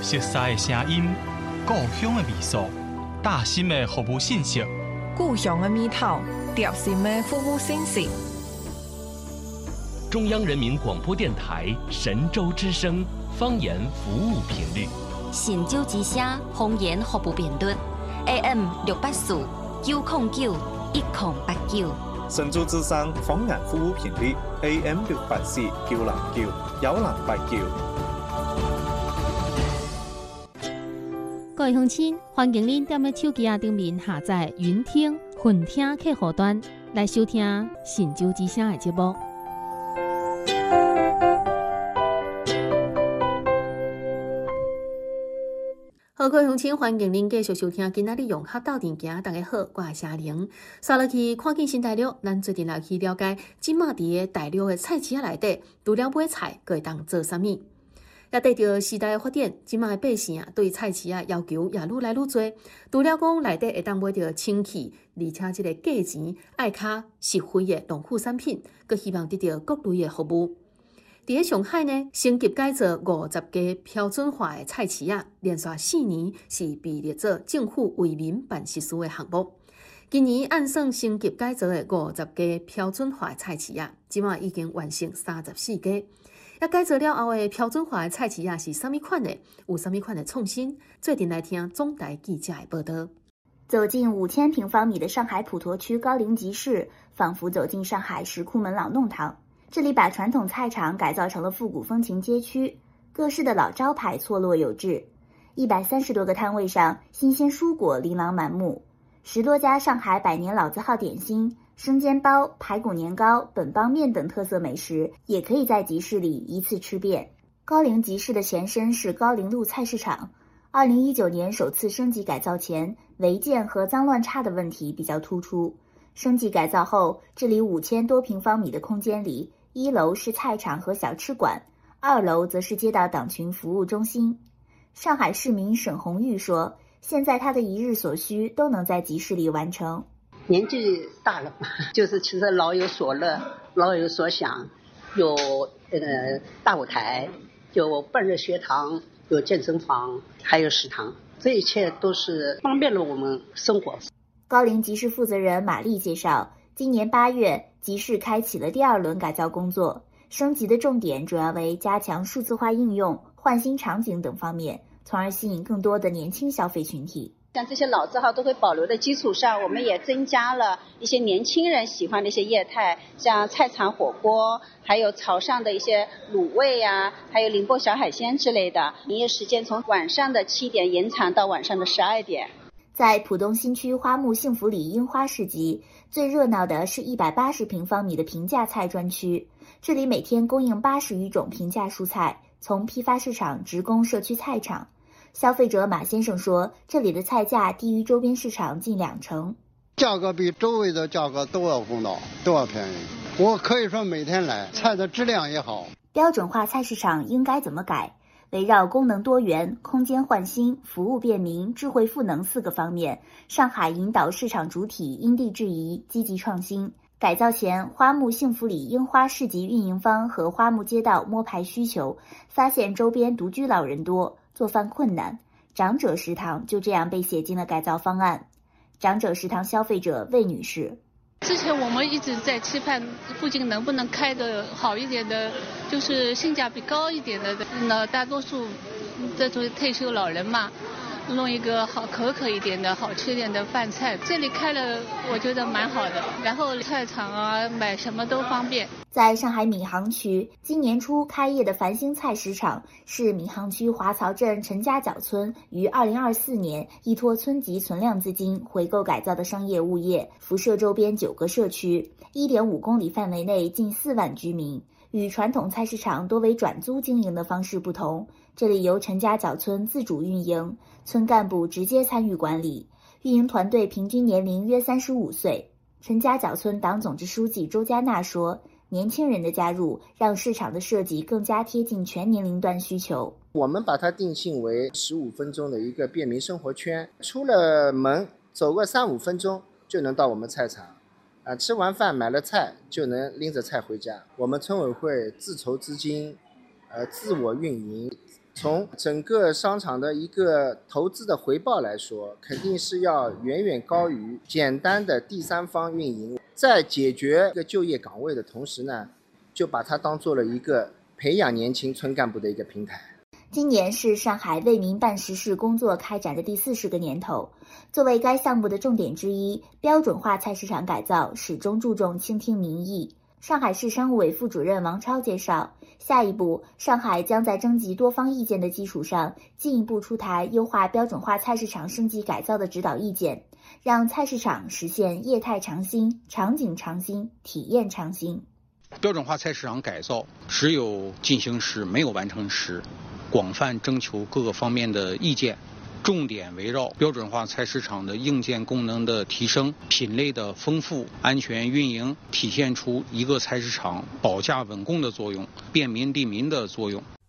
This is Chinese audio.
熟悉的声音，故乡的味素，大心的服务信息， 故乡的味道，贴心的服务信息。 中央人民广播电台神州之声方言服务频率， 神州之声方言服务频率 AM 684 909 1089。 神州之声方言服务频率 AM 684 909 1089。 各位乡亲，欢迎您踮咧手机上面下载云听、混听客户端来收听神州之声的节目。好，各位乡亲，欢迎您继续收听今仔日用客斗阵行。大家好，我是夏玲。刷落去看见新大陆，咱最近来去了解，即马伫个大陆的菜市仔内底，除了买菜，佫会当做啥物？也对着时代的发展，即马的百姓对菜市仔要求也愈来愈多。除了讲内底会当买到清气，而且即个价钱爱较实惠的农副产品，佫希望得到各类的服务。伫个上海呢，升级改造50家标准化的菜市仔，连续4年是被列做政府为民办实施的项目。今年按算升级改造的50家标准化的菜市仔，即马已经完成34家。要改造了后的标准化的菜市仔是啥物款的？有啥物款的创新？最近来听总台记者的报道。 走进5000平方米的上海普陀区高陵集市，仿佛走进上海石库门老弄堂。这里把传统菜场改造成了复古风情街区，各式的老招牌错落有致。130多个摊位上，新鲜蔬果琳琅满目。10多家上海百年老字号点心、生煎包、排骨年糕、本帮面等特色美食，也可以在集市里一次吃遍。高陵集市的前身是高陵路菜市场，2019年首次升级改造前，违建和脏乱差的问题比较突出。升级改造后，这里5000多平方米的空间里，1楼是菜场和小吃馆，2楼则是街道党群服务中心。上海市民沈红玉说，现在他的一日所需都能在集市里完成。 年纪大了嘛，就是其实老有所乐，老有所想，有大舞台，有半日学堂，有健身房，还有食堂，这一切都是方便了我们生活。 高陵集市负责人马丽介绍，今年8月，集市开启了第2轮改造工作，升级的重点主要为加强数字化应用、换新场景等方面，从而吸引更多的年轻消费群体。 像这些老字号都会保留的基础上，我们也增加了一些年轻人喜欢的一些业态，像菜场火锅，还有潮汕的一些卤味啊，还有宁波小海鲜之类的。营业时间从晚上的7点延长到晚上的12点。 在浦东新区花木幸福里樱花市集，最热闹的是180平方米的平价菜专区，这里每天供应80余种平价蔬菜，从批发市场直供社区菜场。消费者马先生说，这里的菜价低于周边市场近20%， 价格比周围的价格都要公道，都要便宜。我可以说每天来，菜的质量也好。 标准化菜市场应该怎么改？围绕功能多元、空间焕新、服务便民、智慧赋能4个方面，上海引导市场主体因地制宜，积极创新。改造前，花木幸福里樱花市集运营方和花木街道摸排需求，发现周边独居老人多，做饭困难，长者食堂就这样被写进了改造方案。长者食堂消费者魏女士， 之前我们一直在期盼附近能不能开的好一点的，就是性价比高一点的。那大多数这种退休老人嘛，弄一个好可口一点的好吃一点的饭菜，这里开了我觉得蛮好的，然后菜场啊买什么都方便。 在上海闵行区，今年初开业的繁星菜市场是闵行区华漕镇陈家角村于2024年依托村级存量资金回购改造的商业物业，辐射周边9个社区，1.5公里范围内近4万居民。与传统菜市场多为转租经营的方式不同，这里由陈家角村自主运营，村干部直接参与管理，运营团队平均年龄约35岁。陈家角村党总支书记周佳娜说，年轻人的加入让市场的设计更加贴近全年龄段需求。 我们把它定性为15分钟的一个便民生活圈，出了门走个3-5分钟就能到我们菜场。吃完饭买了菜就能拎着菜回家。我们村委会自筹资金，自我运营， 从整个商场的一个投资的回报来说，肯定是要远远高于简单的第三方运营。在解决一个就业岗位的同时呢，就把它当做了一个培养年轻村干部的一个平台。 今年是上海为民办实事工作开展的第40个年头。作为该项目的重点之一，标准化菜市场改造始终注重倾听民意。上海市商务委副主任王超介绍，下一步上海将在征集多方意见的基础上，进一步出台优化标准化菜市场升级改造的指导意见，让菜市场实现业态创新、场景创新、体验创新。 标准化菜市场改造只有进行时，没有完成时，广泛征求各个方面的意见，重点围绕标准化菜市场的硬件功能的提升、品类的丰富、安全运营，体现出一个菜市场保价稳供的作用、便民利民的作用。